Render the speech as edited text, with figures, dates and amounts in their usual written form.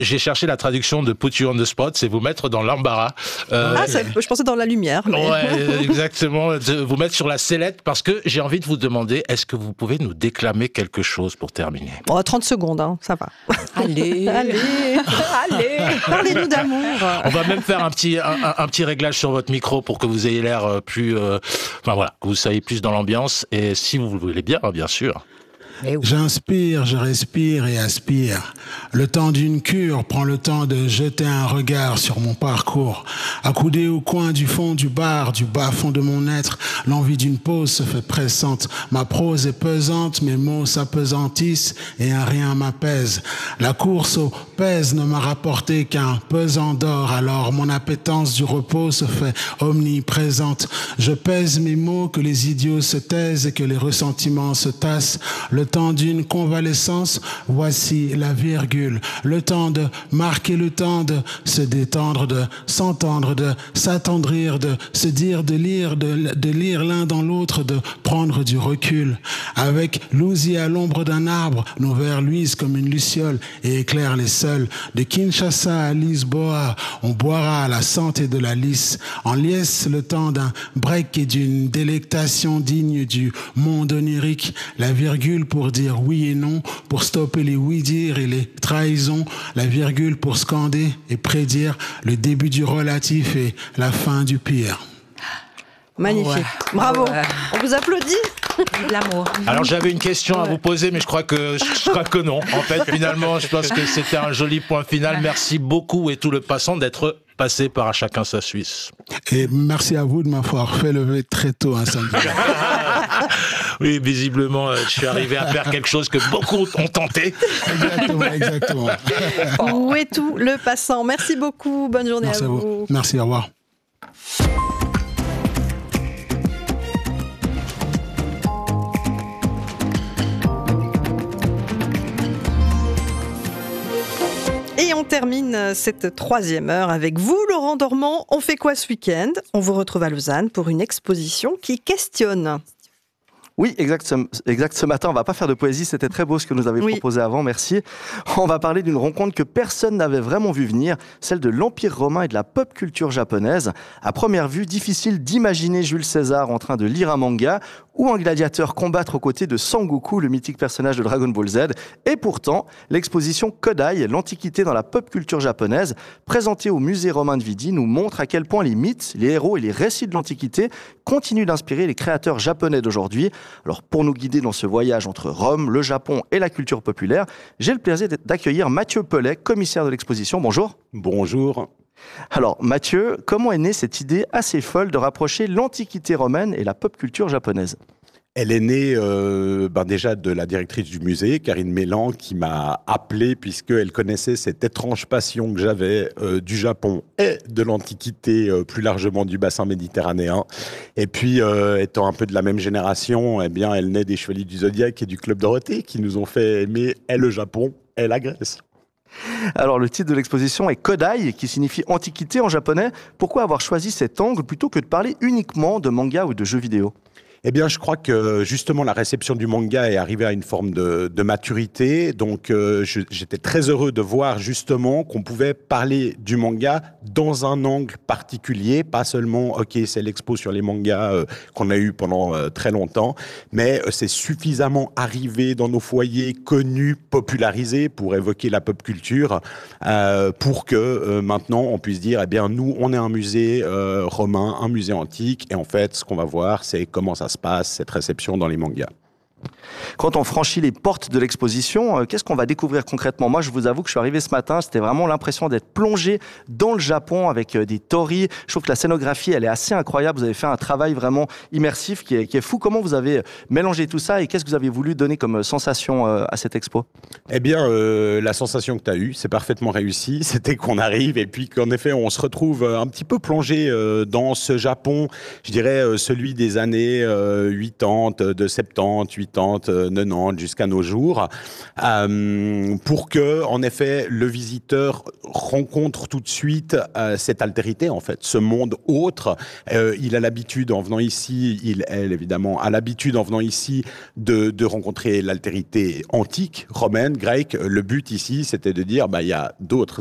j'ai cherché la traduction de put you on the spot, c'est vous mettre dans l'embarras. Je pensais dans la lumière. Mais... Ouais, exactement, de vous mettre sur la sellette, parce que j'ai envie de vous demander, est-ce que vous pouvez nous déclamer quelque chose pour terminer? 30 secondes, hein, ça va. Allez. Parlez-nous d'amour. On va même faire un petit réglage sur votre micro pour que vous ayez l'air plus... que vous soyez plus dans l'ambiance, et si vous voulez bien sûr. J'inspire, je respire et aspire. Le temps d'une cure prend le temps de jeter un regard sur mon parcours. Accoudé au coin du fond du bar, du bas-fond de mon être, l'envie d'une pause se fait pressante. Ma prose est pesante, mes mots s'apesantissent et un rien m'apaise. La course au pèse ne m'a rapporté qu'un pesant d'or, alors mon appétence du repos se fait omniprésente. Je pèse mes mots, que les idiots se taisent et que les ressentiments se tassent. Le temps d'une convalescence, voici la virgule. Le temps de marquer, le temps de se détendre, de s'entendre, de s'attendrir, de se dire, de lire l'un dans l'autre, de prendre du recul. Avec l'ousil à l'ombre d'un arbre, nos vers luisent comme une luciole et éclairent les seuls. De Kinshasa à Lisboa, on boira à la santé de la lice. En liesse le temps d'un break et d'une délectation digne du monde onirique. La virgule pour dire oui et non, pour stopper les oui-dire et les trahisons, la virgule pour scander et prédire le début du relatif et la fin du pire. Magnifique. Ouais. Bravo. Ouais. On vous applaudit. De l'amour. Alors j'avais une question à vous poser, mais je crois que non. En fait, finalement, je pense que c'était un joli point final. Merci beaucoup et tout le passant d'être passé par À chacun sa Suisse. Et merci à vous de m'avoir fait lever très tôt un samedi. Oui, visiblement, je suis arrivé à faire quelque chose que beaucoup ont tenté. Exactement. Où est tout le passant? Merci beaucoup. Bonne journée à vous. Merci, au revoir. Et on termine cette troisième heure avec vous, Laurent Dormand. On fait quoi ce week-end? On vous retrouve à Lausanne pour une exposition qui questionne. Oui, exact. Ce matin, on va pas faire de poésie. C'était très beau ce que nous avez proposé avant. Merci. On va parler d'une rencontre que personne n'avait vraiment vu venir, celle de l'Empire romain et de la pop culture japonaise. À première vue, difficile d'imaginer Jules César en train de lire un manga ou un gladiateur combattre aux côtés de Sangoku, le mythique personnage de Dragon Ball Z. Et pourtant, l'exposition Kodai, l'Antiquité dans la pop culture japonaise, présentée au musée romain de Vidi, nous montre à quel point les mythes, les héros et les récits de l'Antiquité continuent d'inspirer les créateurs japonais d'aujourd'hui. Alors, pour nous guider dans ce voyage entre Rome, le Japon et la culture populaire, j'ai le plaisir d'accueillir Mathieu Pellet, commissaire de l'exposition. Bonjour. Bonjour. Alors, Mathieu, comment est née cette idée assez folle de rapprocher l'Antiquité romaine et la pop culture japonaise ? Elle est née déjà de la directrice du musée, Karine Mélan, qui m'a appelé puisqu'elle connaissait cette étrange passion que j'avais du Japon et de l'Antiquité, plus largement du bassin méditerranéen. Et puis, étant un peu de la même génération, eh bien, elle naît des Chevaliers du Zodiaque et du Club Dorothée qui nous ont fait aimer et le Japon et la Grèce. Alors, le titre de l'exposition est Kodai, qui signifie Antiquité en japonais. Pourquoi avoir choisi cet angle plutôt que de parler uniquement de manga ou de jeux vidéo ? Eh bien, je crois que justement la réception du manga est arrivée à une forme de maturité. Donc, j'étais très heureux de voir justement qu'on pouvait parler du manga dans un angle particulier, pas seulement, ok, c'est l'expo sur les mangas qu'on a eu pendant très longtemps, mais c'est suffisamment arrivé dans nos foyers connus, popularisés pour évoquer la pop culture, pour que maintenant on puisse dire, eh bien, nous, on est un musée romain, un musée antique, et en fait, ce qu'on va voir, c'est comment ça se passe, cette réception dans les mangas. Quand on franchit les portes de l'exposition, qu'est-ce qu'on va découvrir concrètement ? Moi, je vous avoue que je suis arrivé ce matin, c'était vraiment l'impression d'être plongé dans le Japon avec des torii. Je trouve que la scénographie, elle est assez incroyable. Vous avez fait un travail vraiment immersif qui est fou. Comment vous avez mélangé tout ça et qu'est-ce que vous avez voulu donner comme sensation à cette expo ? Eh bien, la sensation que tu as eue, c'est parfaitement réussi. C'était qu'on arrive et puis qu'en effet, on se retrouve un petit peu plongé dans ce Japon, je dirais celui des années 80, de 70, 80, 90 jusqu'à nos jours, pour que, en effet, le visiteur rencontre tout de suite cette altérité, en fait, ce monde autre. Il a l'habitude, en venant ici, elle évidemment, a l'habitude, en venant ici, de rencontrer l'altérité antique, romaine, grecque. Le but ici, c'était de dire, il y a d'autres